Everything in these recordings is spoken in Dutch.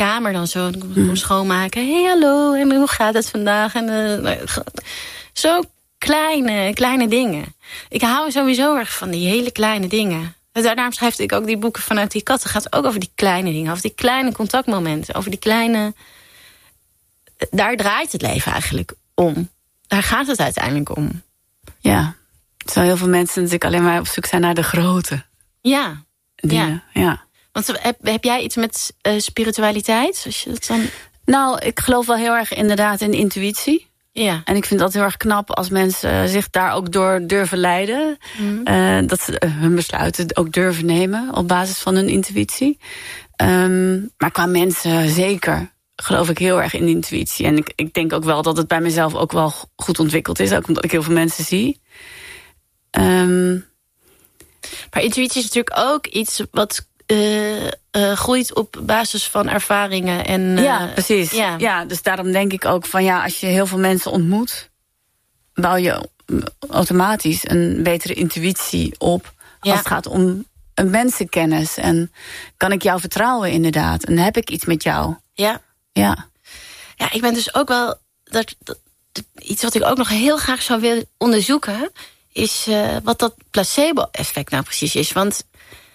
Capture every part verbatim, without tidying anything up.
kamer dan zo mm. schoonmaken. Hey, hallo, en hoe gaat het vandaag? En, uh, zo kleine, kleine dingen. Ik hou sowieso erg van die hele kleine dingen. Daarom schrijf ik ook die boeken vanuit die kat. Het gaat ook over die kleine dingen, over die kleine contactmomenten, over die kleine... Daar draait het leven eigenlijk om. Daar gaat het uiteindelijk om. Ja, terwijl heel veel mensen natuurlijk alleen maar op zoek zijn naar de grote ja, dingen. Ja. ja. Want heb, heb jij iets met uh, spiritualiteit? Als je dat dan... Nou, ik geloof wel heel erg inderdaad in intuïtie. Ja. En ik vind dat heel erg knap als mensen zich daar ook door durven leiden. Mm-hmm. Uh, dat ze hun besluiten ook durven nemen op basis van hun intuïtie. Um, maar qua mensen zeker geloof ik heel erg in intuïtie. En ik, ik denk ook wel dat het bij mezelf ook wel goed ontwikkeld is. Ook omdat ik heel veel mensen zie. Um, maar intuïtie is natuurlijk ook iets wat uh, uh, groeit op basis van ervaringen. En, uh, ja, precies. Ja. ja, dus daarom denk ik ook van ja, als je heel veel mensen ontmoet, bouw je automatisch een betere intuïtie op. Ja. Als het gaat om een mensenkennis. En kan ik jou vertrouwen inderdaad? En heb ik iets met jou? Ja. Ja. Ja, ik ben dus ook wel... Dat, dat, iets wat ik ook nog heel graag zou willen onderzoeken is uh, wat dat placebo-effect nou precies is. Want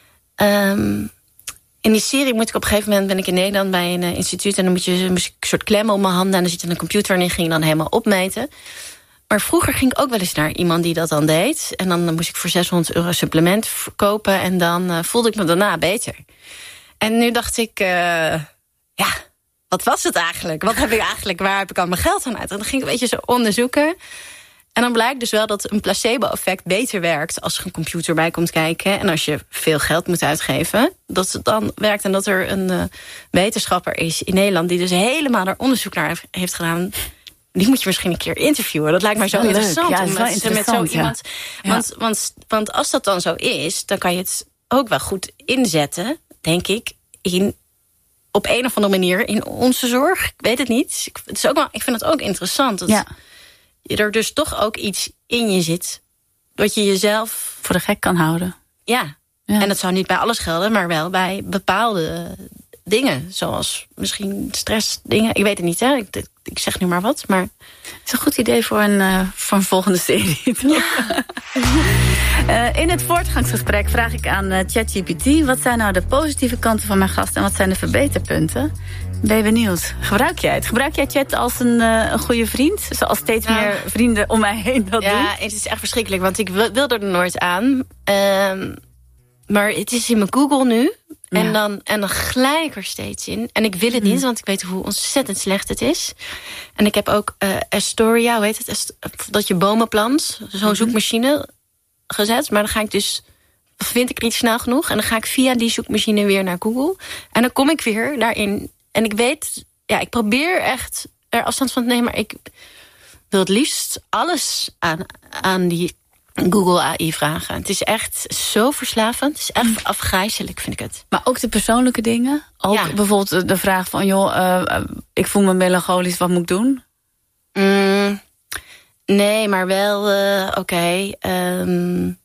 um, in die serie moet ik op een gegeven moment... ben ik in Nederland bij een uh, instituut en dan moet je een soort klemmen om mijn handen en dan zit er een computer en die ging dan helemaal opmeten. Maar vroeger ging ik ook wel eens naar iemand die dat dan deed. En dan moest ik voor zeshonderd euro supplement kopen en dan uh, voelde ik me daarna beter. En nu dacht ik, uh, ja, wat was het eigenlijk? Wat heb ik eigenlijk, waar heb ik al mijn geld aan uit? En dan ging ik een beetje zo onderzoeken. En dan blijkt dus wel dat een placebo-effect beter werkt als er een computer bij komt kijken. En als je veel geld moet uitgeven, dat het dan werkt. En dat er een uh, wetenschapper is in Nederland die dus helemaal er onderzoek naar heeft gedaan. Die moet je misschien een keer interviewen. Dat lijkt mij zo interessant. Ja, om met, interessant, met zo ja. iemand. Ja. Want, want, want als dat dan zo is, dan kan je het ook wel goed inzetten, denk ik, in, op een of andere manier in onze zorg. Ik weet het niet. Ik, het is ook wel, ik vind het ook interessant. Dat, ja. er dus toch ook iets in je zit wat je jezelf voor de gek kan houden. Ja. ja, en dat zou niet bij alles gelden, maar wel bij bepaalde dingen, zoals misschien stressdingen. Ik weet het niet, hè? Ik, ik zeg nu maar wat, maar het is een goed idee voor een, uh, voor een volgende serie. Ja. uh, in het voortgangsgesprek vraag ik aan uh, ChatGPT, wat zijn nou de positieve kanten van mijn gast en wat zijn de verbeterpunten? Ben je benieuwd? Gebruik jij het? Gebruik jij Chat als een, uh, een goede vriend? Zoals steeds ja. meer vrienden om mij heen dat ja, doen? Ja, het is echt verschrikkelijk, want ik wil, wil er nooit aan. Uh, maar het is in mijn Google nu. En, ja. dan, en dan glij ik er steeds in. En ik wil het niet, want ik weet hoe ontzettend slecht het is. En ik heb ook uh, Astoria, hoe heet het? Est- dat je bomen plant. Zo'n mm-hmm. zoekmachine gezet. Maar dan ga ik dus, vind ik het niet snel genoeg. En dan ga ik via die zoekmachine weer naar Google. En dan kom ik weer daarin. En ik weet, ja, ik probeer echt er afstand van te nemen. Maar ik wil het liefst alles aan, aan die Google A I vragen. Het is echt zo verslavend. Het is echt afgrijzelijk, vind ik het. Maar ook de persoonlijke dingen? Ook ja. bijvoorbeeld de vraag van, joh, uh, ik voel me melancholisch, wat moet ik doen? Mm, nee, maar wel, uh, oké. Okay, um,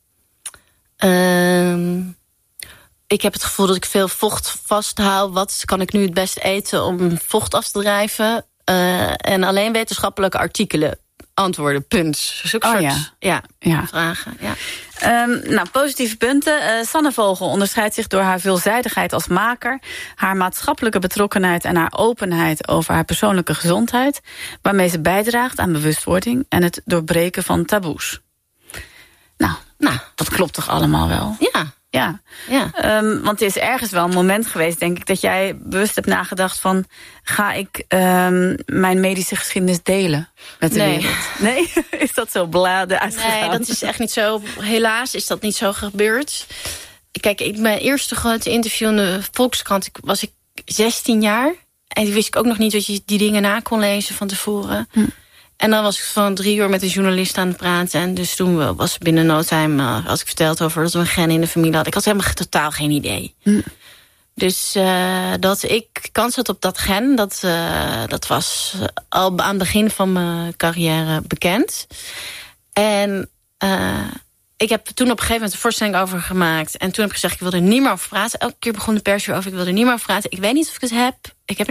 um, ik heb het gevoel dat ik veel vocht vasthoud. Wat kan ik nu het best eten om vocht af te drijven? Uh, en alleen wetenschappelijke artikelen antwoorden, punt. Zo'n oh, soort ja. Ja, ja. vragen. Ja. Um, nou, positieve punten. Uh, Sanne Vogel onderscheidt zich door haar veelzijdigheid als maker, haar maatschappelijke betrokkenheid en haar openheid over haar persoonlijke gezondheid, waarmee ze bijdraagt aan bewustwording en het doorbreken van taboes. Nou, nou dat klopt toch allemaal wel? Ja. Ja, ja. Um, want het is ergens wel een moment geweest, denk ik, dat jij bewust hebt nagedacht van, ga ik um, mijn medische geschiedenis delen met de nee. wereld? Nee? Is dat zo bladen uitgegaan? Nee, dat is echt niet zo. Helaas is dat niet zo gebeurd. Kijk, ik, mijn eerste grote interview in de Volkskrant was ik zestien jaar. En toen wist ik ook nog niet dat je die dingen na kon lezen van tevoren. Hm. En dan was ik van drie uur met een journalist aan het praten. En dus toen was binnen no time, uh, als ik verteld over dat we een gen in de familie hadden. Ik had helemaal totaal geen idee. Hm. Dus uh, dat ik kans had op dat gen, dat, uh, dat was al aan het begin van mijn carrière bekend. En uh, ik heb toen op een gegeven moment een voorstelling over gemaakt. En toen heb ik gezegd, ik wil er niet meer over praten. Elke keer begon de pers weer over, ik wil er niet meer over praten. Ik weet niet of ik het heb. Ik heb